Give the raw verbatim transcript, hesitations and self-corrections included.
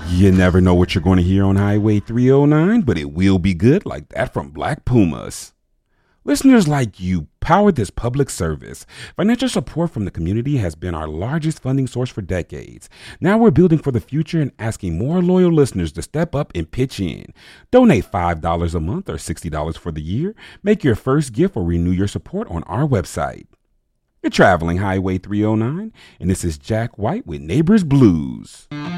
You never know what you're going to hear on Highway three oh nine, but it will be good, like that from Black Pumas. Listeners like you power this public service. Financial support from the community has been our largest funding source for decades. Now we're building for the future and asking more loyal listeners to step up and pitch in. Donate five dollars a month or sixty dollars for the year. Make your first gift or renew your support on our website. You're traveling Highway three oh nine, and this is Jack White with Neighbors Blues.